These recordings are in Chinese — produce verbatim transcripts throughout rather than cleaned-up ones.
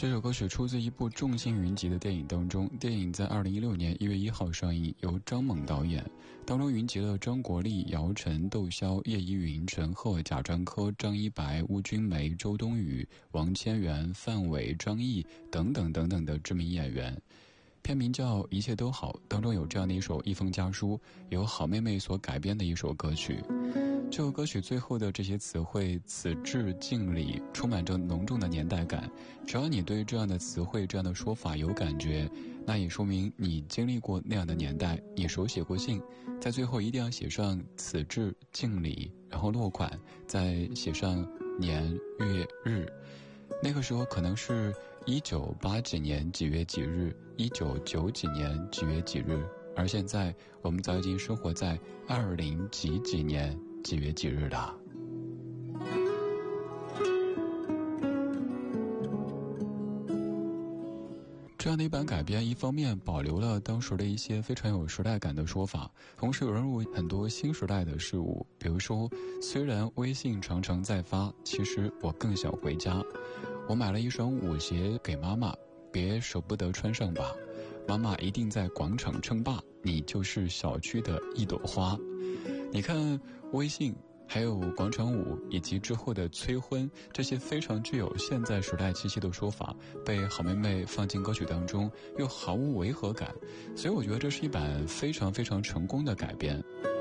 这首歌曲出自一部众星云集的电影当中，电影在二零一六年一月一号上映，由张猛导演，当中云集了张国立、姚晨、窦骁、叶一云、陈赫、贾樟柯、张一白、邬君梅、周冬雨、王千源、范伟、张译等等等等的知名演员。片名叫《一切都好》，当中有这样的一首一封家书，由好妹妹所改编的一首歌曲。这首歌曲最后的这些词汇此致敬礼，充满着浓重的年代感。只要你对这样的词汇这样的说法有感觉，那也说明你经历过那样的年代，你手写过信，在最后一定要写上此致敬礼，然后落款，再写上年月日。那个时候可能是一九八几年几月几日，一九九几年几月几日，而现在我们早已经生活在二零几几年几月几日了。这样的一版改编，一方面保留了当时的一些非常有时代感的说法，同时融入很多新时代的事物。比如说，虽然微信常常在发，其实我更想回家。我买了一双舞鞋给妈妈，别舍不得穿上吧。妈妈一定在广场称霸，你就是小区的一朵花。你看，微信还有广场舞以及之后的催婚，这些非常具有现在时代气息的说法，被好妹妹放进歌曲当中，又毫无违和感，所以我觉得这是一版非常非常成功的改编。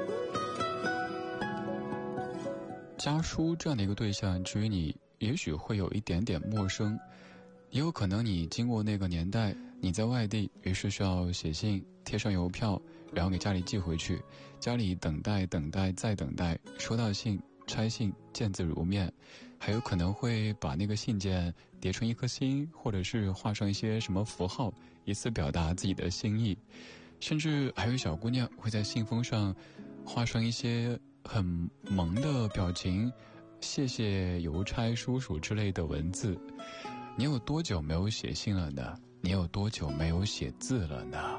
家书这样的一个对象，至于你也许会有一点点陌生，也有可能你经过那个年代，你在外地，于是需要写信贴上邮票，然后给家里寄回去，家里等待等待再等待，收到信拆信见字如面，还有可能会把那个信件叠成一颗心，或者是画上一些什么符号，以此表达自己的心意。甚至还有小姑娘会在信封上画上一些很萌的表情，谢谢邮差叔叔之类的文字。你有多久没有写信了呢？你有多久没有写字了呢？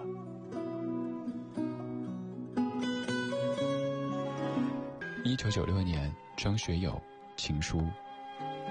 一九九六年，张学友情书。